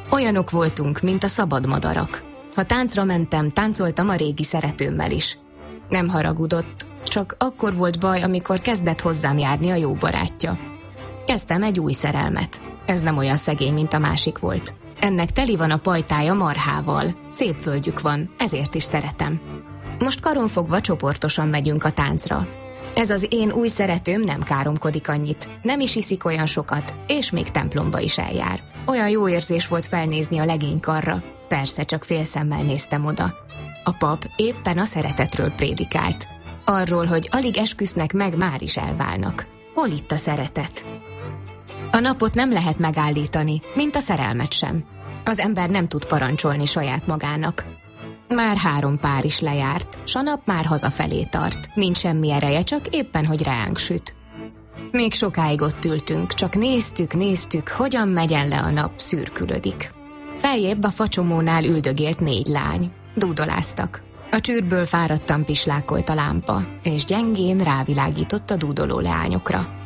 Olyanok voltunk, mint a szabad madarak. Ha táncra mentem, táncoltam a régi szeretőmmel is. Nem haragudott, csak akkor volt baj, amikor kezdett hozzám járni a jó barátja. Kezdtem egy új szerelmet. Ez nem olyan szegény, mint a másik volt. Ennek teli van a pajtája marhával. Szép földjük van, ezért is szeretem. Most karonfogva csoportosan megyünk a táncra. Ez az én új szeretőm nem káromkodik annyit, nem is iszik olyan sokat, és még templomba is eljár. Olyan jó érzés volt felnézni a legénykarra. Persze csak félszemmel néztem oda. A pap éppen a szeretetről prédikált. Arról, hogy alig esküsznek meg, már is elválnak. Hol itt a szeretet? A napot nem lehet megállítani, mint a szerelmet sem. Az ember nem tud parancsolni saját magának. Már 3 pár is lejárt, s a nap már hazafelé tart. Nincs semmi ereje, csak éppen, hogy ránk süt. Még sokáig ott ültünk, csak néztük, hogyan megyen le a nap, szürkülödik. Feljebb a facsomónál üldögélt 4 lány. Dúdoláztak. A csűrből fáradtan pislákolt a lámpa, és gyengén rávilágított a dúdoló leányokra.